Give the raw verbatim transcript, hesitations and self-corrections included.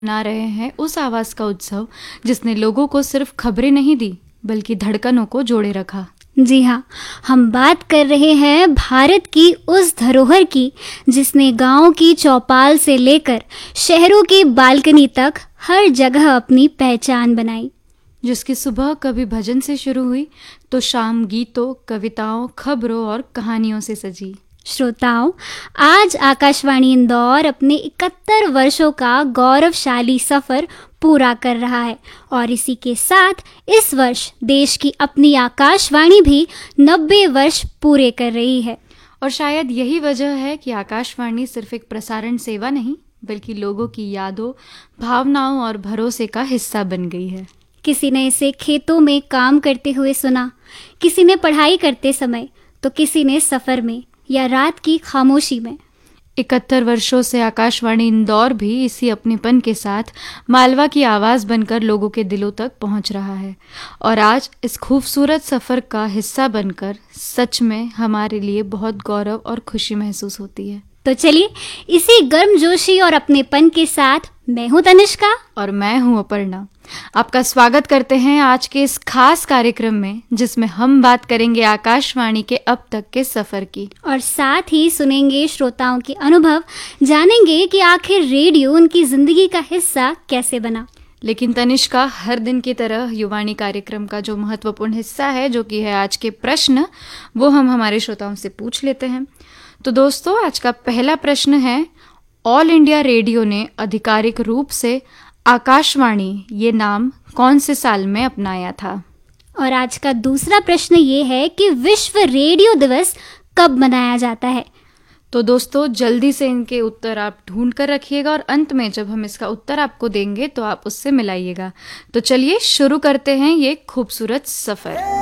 मना रहे हैं उस आवाज का उत्सव जिसने लोगों को सिर्फ खबरें नहीं दी बल्कि धड़कनों को जोड़े रखा। जी हाँ, हम बात कर रहे हैं भारत की उस धरोहर की जिसने गांव की चौपाल से लेकर शहरों की बालकनी तक हर जगह अपनी पहचान बनाई। जिसकी सुबह कभी भजन से शुरू हुई तो शाम गीतों, कविताओं, खबरों और कहानियों से सजी। श्रोताओं, आज आकाशवाणी इंदौर अपने इकहत्तर वर्षों का गौरवशाली सफर पूरा कर रहा है और इसी के साथ इस वर्ष देश की अपनी आकाशवाणी भी नब्बे वर्ष पूरे कर रही है। और शायद यही वजह है कि आकाशवाणी सिर्फ एक प्रसारण सेवा नहीं बल्कि लोगों की यादों, भावनाओं और भरोसे का हिस्सा बन गई है। किसी ने इसे खेतों में काम करते हुए सुना, किसी ने पढ़ाई करते समय, तो किसी ने सफर में या रात की खामोशी में। इकहत्तर वर्षों से आकाशवाणी इंदौर भी इसी अपनेपन के साथ मालवा की आवाज़ बनकर लोगों के दिलों तक पहुंच रहा है और आज इस खूबसूरत सफ़र का हिस्सा बनकर सच में हमारे लिए बहुत गौरव और खुशी महसूस होती है। तो चलिए इसी गर्मजोशी और अपनेपन के साथ मैं हूं तनिष्का और मैं हूं अपर्णा, आपका स्वागत करते हैं आज के इस खास कार्यक्रम में जिसमें हम बात करेंगे आकाशवाणी के अब तक के सफर की और साथ ही सुनेंगे श्रोताओं के अनुभव, जानेंगे कि आखिर रेडियो उनकी जिंदगी का हिस्सा कैसे बना। लेकिन तनिष्का, हर दिन की तरह युवाणी कार्यक्रम का जो महत्वपूर्ण हिस्सा है जो कि है आज के प्रश्न, वो हम हमारे श्रोताओं से पूछ लेते हैं। तो दोस्तों, आज का पहला प्रश्न है, ऑल इंडिया रेडियो ने आधिकारिक रूप से आकाशवाणी ये नाम कौन से साल में अपनाया था? और आज का दूसरा प्रश्न ये है कि विश्व रेडियो दिवस कब मनाया जाता है? तो दोस्तों, जल्दी से इनके उत्तर आप ढूंढ कर रखिएगा और अंत में जब हम इसका उत्तर आपको देंगे तो आप उससे मिलाइएगा। तो चलिए शुरू करते हैं ये खूबसूरत सफर।